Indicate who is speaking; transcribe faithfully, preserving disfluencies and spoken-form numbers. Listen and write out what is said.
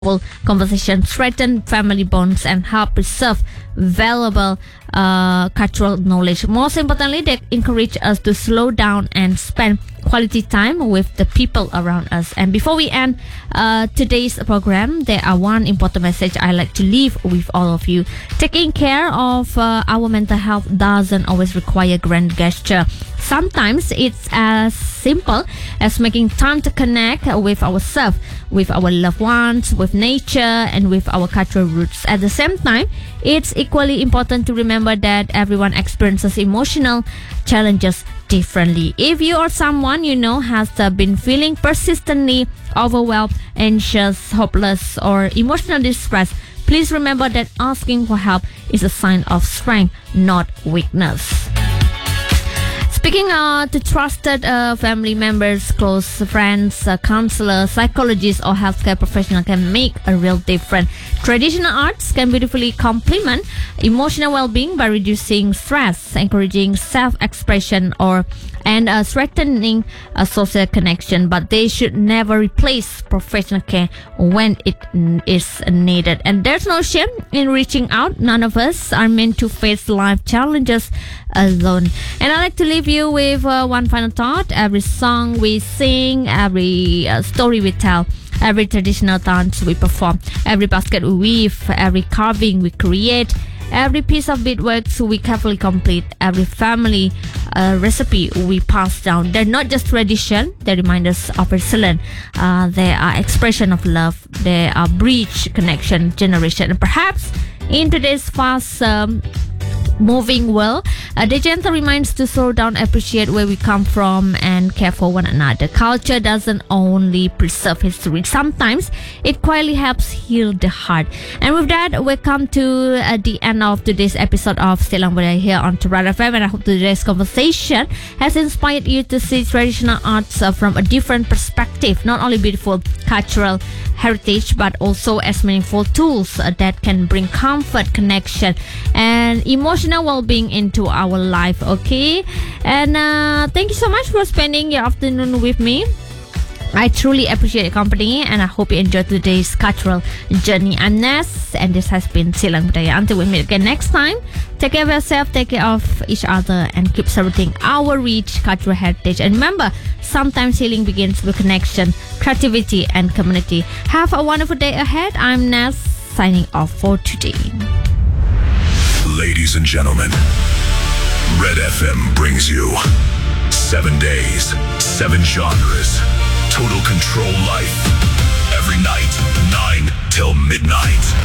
Speaker 1: conversation, strengthen family bonds, and help preserve valuable uh, cultural knowledge. Most importantly, they encourage us to slow down and spend quality time with the people around us. And before we end uh, today's program, there are one important message I like to leave with all of you. Taking care of uh, our mental health doesn't always require grand gesture. Sometimes it's as simple as making time to connect with ourselves, with our loved ones, with nature, and with our cultural roots. At the same time, it's equally important to remember that everyone experiences emotional challenges differently. If you or someone you know has uh, been feeling persistently overwhelmed, anxious, hopeless, or emotional distress, please remember that asking for help is a sign of strength, not weakness. Speaking uh, to trusted uh, family members, close friends, uh, counselors, psychologists, or healthcare professionals can make a real difference. Traditional arts can beautifully complement emotional well-being by reducing stress, encouraging self-expression, or and uh, strengthening a social connection, but they should never replace professional care when it n- is needed. And there's no shame in reaching out. None of us are meant to face life challenges alone. And I'd like to leave you with uh, one final thought. Every song we sing, every uh, story we tell, every traditional dance we perform, every basket we weave, every carving we create, every piece of beadwork we carefully complete, every family uh, recipe we pass down, they're not just tradition, they remind us of resilience. Uh, they are expression of love. They are bridge, connection, generation. And perhaps in today's fast um, moving world, uh, the gentle reminds to slow down, appreciate where we come from, and care for one another. Culture doesn't only preserve history, sometimes it quietly helps heal the heart. And with that, we come to uh, the end of today's episode of Silang Budaya here on Terra F M, and I hope today's conversation has inspired you to see traditional arts uh, from a different perspective, not only beautiful cultural heritage, but also as meaningful tools uh, that can bring comfort, connection, and emotional well-being into our life. Okay, and uh, thank you so much for spending your afternoon with me. I truly appreciate your company, and I hope you enjoyed today's cultural journey. I'm Ness, and this has been Silang Budaya. Until we meet again next time, take care of yourself, take care of each other, and keep celebrating our rich cultural heritage. And remember, sometimes healing begins with connection, creativity, and community. Have a wonderful day ahead. I'm Ness, signing off for today.
Speaker 2: Ladies and gentlemen, Red F M brings you seven days, seven genres, total control life. Every night, nine till midnight.